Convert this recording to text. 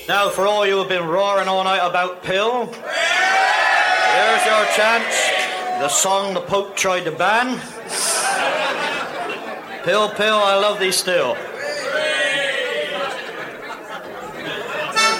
Now, for all you who have been roaring all night about Pill, here's your chance. The song the Pope tried to ban. Pill, Pill, I love thee still.